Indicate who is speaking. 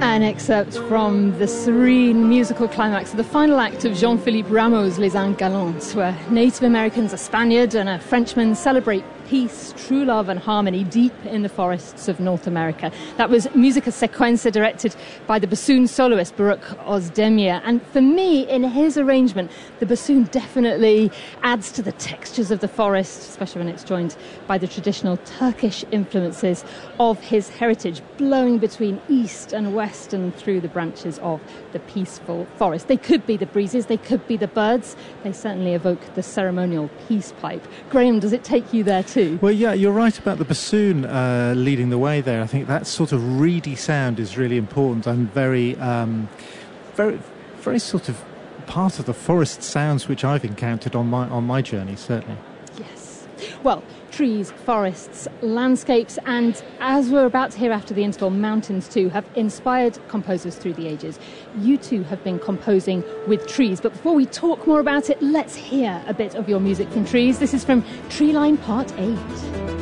Speaker 1: An excerpt from the serene musical climax of the final act of Jean-Philippe Rameau's Les Indes Galantes, where Native Americans, a Spaniard and a Frenchman, celebrate peace, true love and harmony deep in the forests of North America. That was Musica Sequenza, directed by the bassoon soloist Baruch Ozdemir. And for me, in his arrangement, the bassoon definitely adds to the textures of the forest, especially when it's joined by the traditional Turkish influences of his heritage, blowing between east and west and through the branches of the peaceful forest. They could be the breezes, they could be the birds. They certainly evoke the ceremonial peace pipe. Graham, does it take you there too?
Speaker 2: Well, yeah, you're right about the bassoon leading the way there. I think that sort of reedy sound is really important and very sort of part of the forest sounds which I've encountered on my journey, certainly.
Speaker 1: Yes. Well, trees, forests, landscapes, and as we're about to hear after the interval, mountains too, have inspired composers through the ages. You two have been composing with trees, but before we talk more about it, let's hear a bit of your music from trees. This is from Treeline Part 8.